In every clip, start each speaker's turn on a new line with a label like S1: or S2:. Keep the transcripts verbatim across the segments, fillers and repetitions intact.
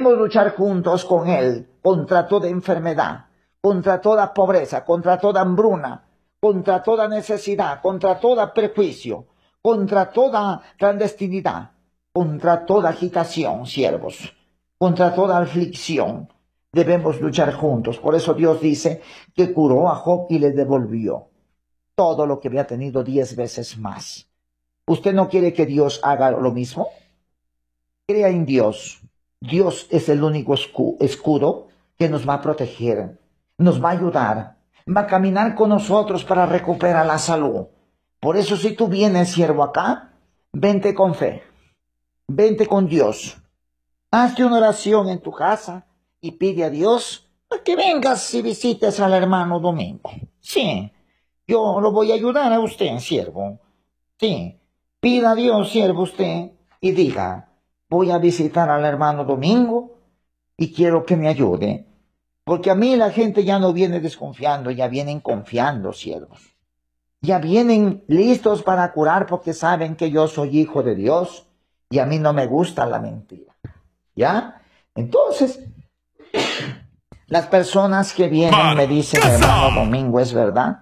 S1: Debemos luchar juntos con Él contra toda enfermedad, contra toda pobreza, contra toda hambruna, contra toda necesidad, contra todo prejuicio, contra toda clandestinidad, contra toda agitación, siervos, contra toda aflicción. Debemos luchar juntos. Por eso Dios dice que curó a Job y le devolvió todo lo que había tenido diez veces más. ¿Usted no quiere que Dios haga lo mismo? Crea en Dios. Dios es el único escudo que nos va a proteger, nos va a ayudar, va a caminar con nosotros para recuperar la salud. Por eso si tú vienes, siervo, acá, vente con fe, vente con Dios. Hazte una oración en tu casa y pide a Dios para que vengas y visites al hermano Domingo. Sí, yo lo voy a ayudar a usted, siervo. Sí, pida a Dios, siervo, usted, y diga, voy a visitar al hermano Domingo y quiero que me ayude. Porque a mí la gente ya no viene desconfiando, ya vienen confiando, siervos. Ya vienen listos para curar porque saben que yo soy hijo de Dios y a mí no me gusta la mentira. ¿Ya? Entonces, las personas que vienen me dicen, hermano Domingo, ¿es verdad?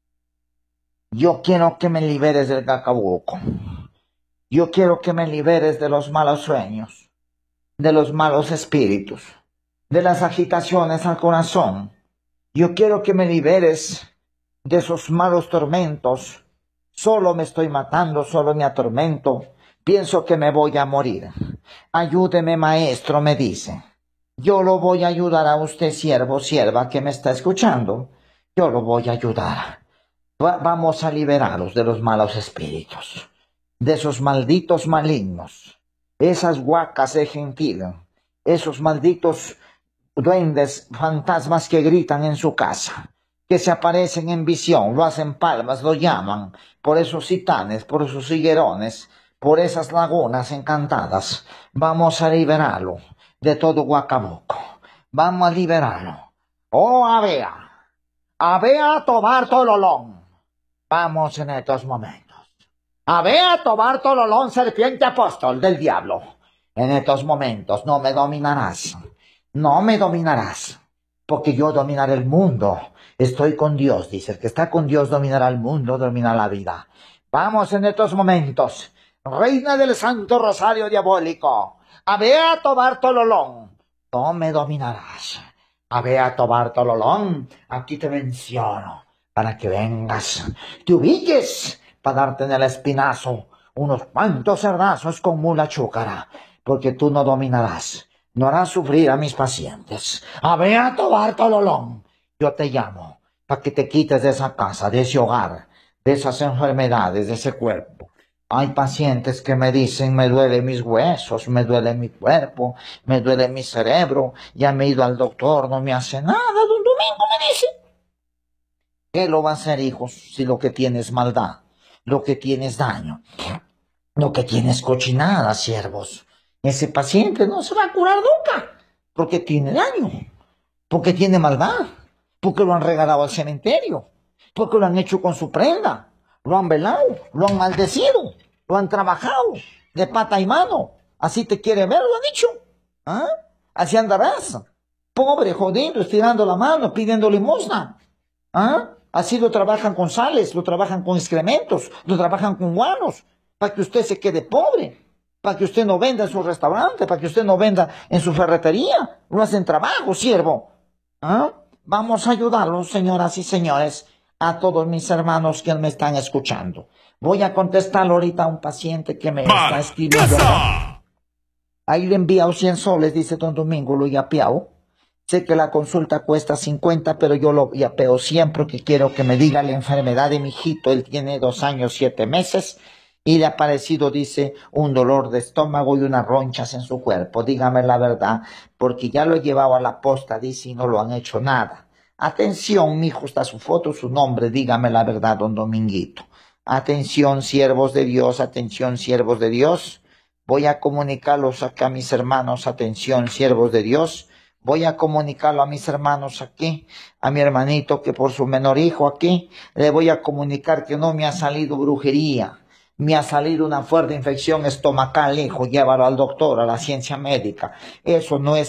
S1: Yo quiero que me liberes del cacabuco. Yo quiero que me liberes de los malos sueños, de los malos espíritus, de las agitaciones al corazón. Yo quiero que me liberes de esos malos tormentos. Solo me estoy matando, solo me atormento. Pienso que me voy a morir. Ayúdeme, maestro, me dice. Yo lo voy a ayudar a usted, siervo, sierva, que me está escuchando. Yo lo voy a ayudar. Va- vamos a liberaros de los malos espíritus, de esos malditos malignos, esas huacas de gentil, esos malditos duendes, fantasmas que gritan en su casa, que se aparecen en visión, lo hacen palmas, lo llaman, por esos citanes, por esos higuerones, por esas lagunas encantadas. Vamos a liberarlo de todo Guacabuco. Vamos a liberarlo. Oh, Abea, Abea Tobar Tololón. Vamos en estos momentos. Abea Tobar Tololón, serpiente apóstol del diablo. En estos momentos no me dominarás. No me dominarás, porque yo dominaré el mundo. Estoy con Dios, dice. El que está con Dios dominará el mundo, dominará la vida. Vamos en estos momentos. Reina del Santo Rosario Diabólico. Abea Tobar Tololón. No me dominarás. Abea Tobar Tololón. Aquí te menciono para que vengas, te ubiques para darte en el espinazo unos cuantos cerdazos con mula chúcara, porque tú no dominarás. No harás sufrir a mis pacientes. Abea Tobar Tololón. Yo te llamo para que te quites de esa casa, de ese hogar, de esas enfermedades, de ese cuerpo. Hay pacientes que me dicen, me duele mis huesos, me duele mi cuerpo, me duele mi cerebro. Ya me he ido al doctor, no me hace nada. Don Domingo me dice. ¿Qué lo va a hacer, hijos, si lo que tiene es maldad, lo que tiene es daño, lo que tiene es cochinada, siervos? Ese paciente no se va a curar nunca, porque tiene daño, porque tiene maldad, porque lo han regalado al cementerio, porque lo han hecho con su prenda, lo han velado, lo han maldecido, lo han trabajado de pata y mano. Así te quiere ver, lo han dicho. ¿Ah? Así andarás, pobre, jodido, estirando la mano, pidiendo limosna. ¿Ah? Así lo trabajan con sales, lo trabajan con excrementos, lo trabajan con guanos, para que usted se quede pobre, para que usted no venda en su restaurante, para que usted no venda en su ferretería. Lo hacen trabajo, siervo. ¿Ah? Vamos a ayudarlos, señoras y señores, a todos mis hermanos que me están escuchando. Voy a contestar ahorita a un paciente que me está escribiendo acá. Ahí le he enviado cien soles, dice don Domingo, lo yapeado. Sé que la consulta cuesta cincuenta, pero yo lo yapeo cien porque quiero que me diga la enfermedad de mi hijito. Él tiene dos años, siete meses y le ha aparecido, dice, un dolor de estómago y unas ronchas en su cuerpo. Dígame la verdad, porque ya lo he llevado a la posta, dice, y no lo han hecho nada. Atención, mi hijo, está su foto, su nombre, dígame la verdad, don Dominguito. Atención, siervos de Dios, atención, siervos de Dios. Voy a comunicarlos acá a mis hermanos, atención, siervos de Dios. Voy a comunicarlo a mis hermanos aquí, a mi hermanito que por su menor hijo aquí, le voy a comunicar que no me ha salido brujería, me ha salido una fuerte infección estomacal, hijo, llévalo al doctor, a la ciencia médica. Eso no es